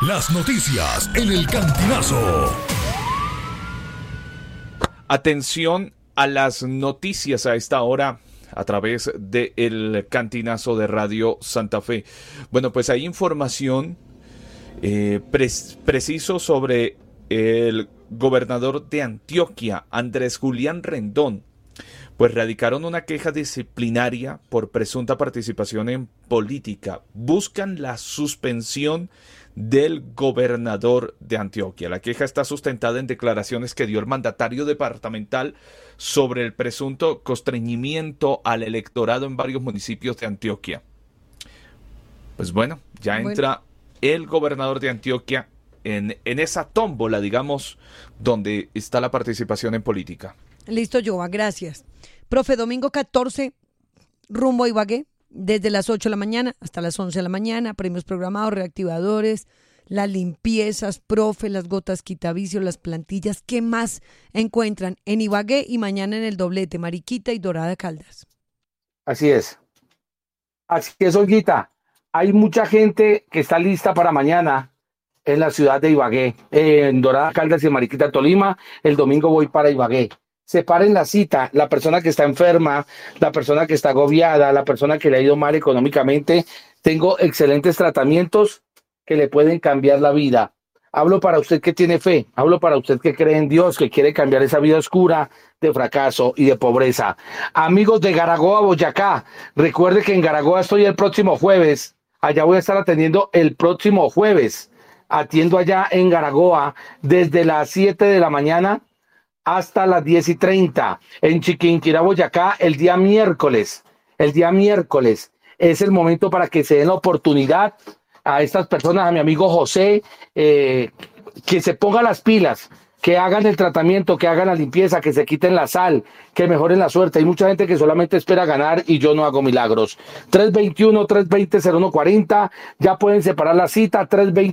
Las noticias en el Cantinazo. Atención a las noticias a esta hora a través del Cantinazo de Radio Santa Fe. Bueno, pues hay información preciso sobre el gobernador de Antioquia, Andrés Julián Rendón. Pues radicaron una queja disciplinaria por presunta participación en política. Buscan la suspensión del gobernador de Antioquia. La queja está sustentada en declaraciones que dio el mandatario departamental sobre el presunto constreñimiento al electorado en varios municipios de Antioquia. Pues bueno, ya entra el gobernador de Antioquia en esa tómbola, digamos, donde está la participación en política. Listo, Joa, gracias. Profe, domingo 14, rumbo a Ibagué, desde las 8 de la mañana hasta las 11 de la mañana, premios programados, reactivadores, las limpiezas, profe, las gotas quitavicio, las plantillas. ¿Qué más encuentran en Ibagué y mañana en el doblete, Mariquita y Dorada Caldas? Así es, Olguita. Hay mucha gente que está lista para mañana en la ciudad de Ibagué, en Dorada Caldas y en Mariquita, Tolima. El domingo voy para Ibagué. Separen la cita, la persona que está enferma, la persona que está agobiada, la persona que le ha ido mal económicamente. Tengo excelentes tratamientos que le pueden cambiar la vida. Hablo para usted que tiene fe, hablo para usted que cree en Dios, que quiere cambiar esa vida oscura de fracaso y de pobreza. Amigos de Garagoa, Boyacá, recuerde que en Garagoa estoy el próximo jueves. Allá voy a estar atendiendo el próximo jueves. Atiendo allá en Garagoa desde las 7 de la mañana hasta las 10:30. En Chiquinquirá, Boyacá, el día miércoles es el momento para que se den la oportunidad a estas personas, a mi amigo José, que se pongan las pilas, que hagan el tratamiento, que hagan la limpieza, que se quiten la sal, que mejoren la suerte. Hay mucha gente que solamente espera ganar y yo no hago milagros. 321-320-0140, ya pueden separar la cita,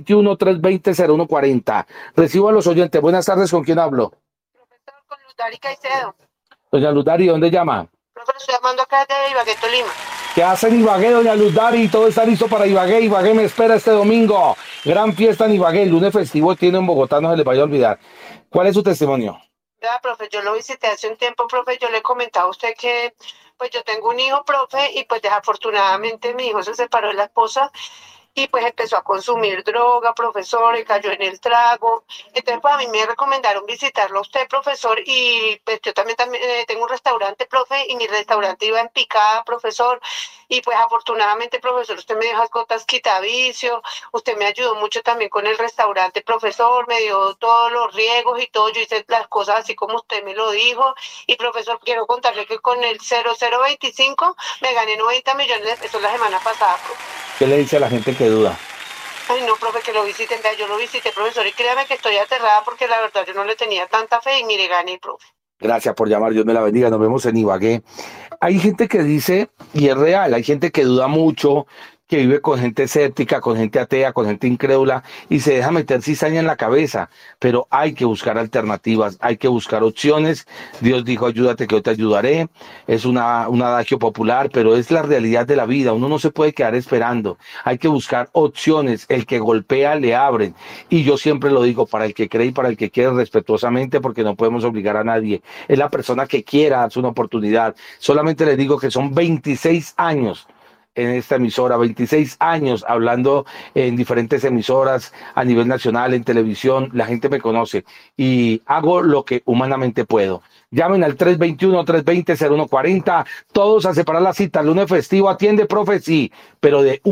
321-320-0140. Recibo a los oyentes. Buenas tardes, ¿con quién hablo? Con Lutari Caicedo. Doña Lutari, ¿dónde llama? Profe, estoy llamando acá de Ibagué, Tolima. ¿Qué hacen Ibagué, doña Lutari? Todo está listo para Ibagué. Ibagué me espera este domingo. Gran fiesta en Ibagué. El lunes festivo tiene en Bogotá, no se les vaya a olvidar. ¿Cuál es su testimonio? Ya, profe, yo lo visité hace un tiempo, profe. Yo le comentaba a usted que pues yo tengo un hijo, profe, y pues desafortunadamente mi hijo se separó de la esposa y pues empezó a consumir droga, profesor, y cayó en el trago. Entonces, pues a mí me recomendaron visitarlo a usted, profesor, y pues yo también tengo un restaurante, profe, y mi restaurante iba en picada, profesor, y pues afortunadamente, profesor, usted me dio las gotas quitavicio, usted me ayudó mucho también con el restaurante, profesor, me dio todos los riegos y todo, yo hice las cosas así como usted me lo dijo, y profesor, quiero contarle que con el 0025 me gané 90 millones de pesos la semana pasada, profe. ¿Qué le dice a la gente que duda? Ay, no, profe, que lo visiten, vea, yo lo visité, profesor, y créame que estoy aterrada porque la verdad yo no le tenía tanta fe y mire, gané, profe. Gracias por llamar, Dios me la bendiga, nos vemos en Ibagué. Hay gente que dice, y es real, hay gente que duda mucho, que vive con gente escéptica, con gente atea, con gente incrédula, y se deja meter cizaña en la cabeza, pero hay que buscar alternativas, hay que buscar opciones. Dios dijo, ayúdate que yo te ayudaré, es un adagio popular, pero es la realidad de la vida, uno no se puede quedar esperando, hay que buscar opciones, el que golpea le abren, y yo siempre lo digo, para el que cree y para el que quiere, respetuosamente, porque no podemos obligar a nadie, es la persona que quiera darse una oportunidad. Solamente les digo que son 26 años en esta emisora, 26 años hablando en diferentes emisoras a nivel nacional, en televisión, la gente me conoce y hago lo que humanamente puedo. Llamen al 321-320-0140, todos a separar la cita, lunes festivo, atiende, profe, sí, pero de